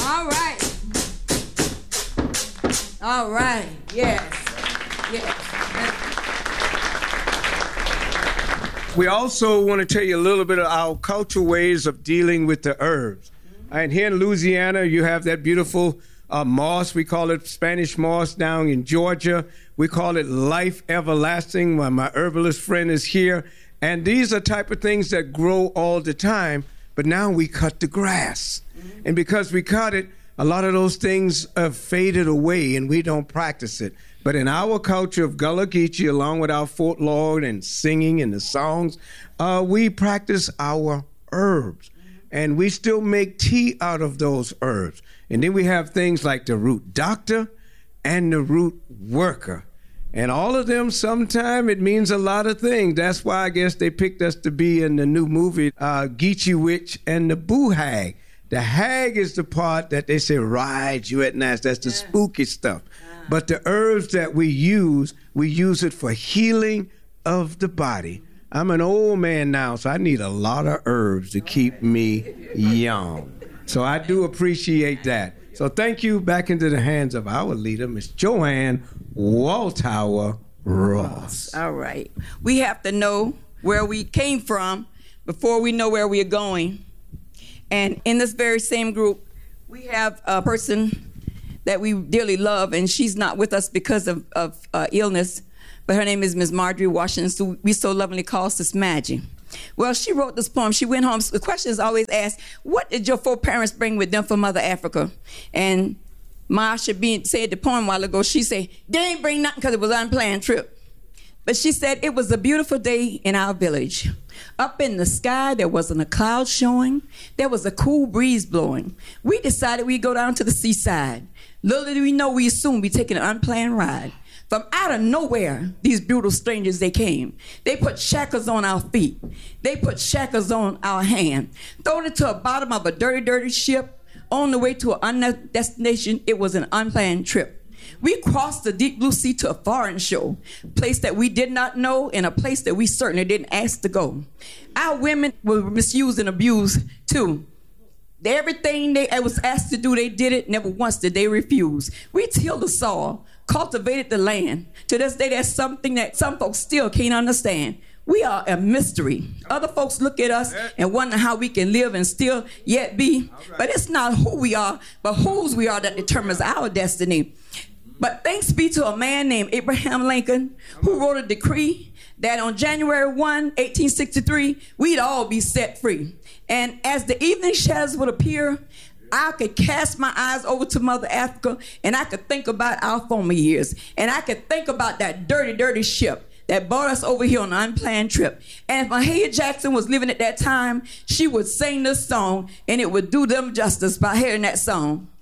All right. All right. Yes. Yes. We also want to tell you a little bit of our cultural ways of dealing with the herbs. And here in Louisiana, you have that beautiful moss. We call it Spanish moss. Down in Georgia, we call it life everlasting. My herbalist friend is here. And these are type of things that grow all the time. But now we cut the grass. And because we cut it, a lot of those things have faded away and we don't practice it. But in our culture of Gullah Geechee, along with our folklore and singing and the songs, we practice our herbs. And we still make tea out of those herbs. And then we have things like the root doctor and the root worker. And all of them, sometime it means a lot of things. That's why I guess they picked us to be in the new movie, Geechee Witch and the Boo Hag. The hag is the part that they say rides you at night. That's the spooky stuff. But the herbs that we use it for healing of the body. I'm an old man now, so I need a lot of herbs to keep me young. So I do appreciate that. So thank you. Back into the hands of our leader, Miss Joanne Waltower Ross. All right. We have to know where we came from before we know where we are going. And in this very same group, we have a person that we dearly love, and she's not with us because of illness, but her name is Ms. Marjorie Washington, so we so lovingly call Sis Maggie. Well, she wrote this poem. She went home. The question is always asked, what did your foreparents bring with them from Mother Africa? And Marsha said the poem a while ago. She said, they ain't bring nothing because it was an unplanned trip. But she said, it was a beautiful day in our village. Up in the sky, there wasn't a cloud showing. There was a cool breeze blowing. We decided we'd go down to the seaside. Little did we know we'd soon be taking an unplanned ride. From out of nowhere, these brutal strangers, they came. They put shackles on our feet. They put shackles on our hand. Thrown it to the bottom of a dirty, dirty ship. On the way to an unknown destination, it was an unplanned trip. We crossed the deep blue sea to a foreign shore, a place that we did not know and a place that we certainly didn't ask to go. Our women were misused and abused too. Everything they was asked to do, they did it. Never once did they refuse. We tilled the soil, cultivated the land. To this day, that's something that some folks still can't understand. We are a mystery. Other folks look at us and wonder how we can live and still yet be. But it's not who we are, but whose we are that determines our destiny. But thanks be to a man named Abraham Lincoln, who wrote a decree that on January 1, 1863, we'd all be set free. And as the evening shadows would appear, I could cast my eyes over to Mother Africa, and I could think about our former years. And I could think about that dirty, dirty ship that brought us over here on an unplanned trip. And if Mahalia Jackson was living at that time, she would sing this song, and it would do them justice by hearing that song.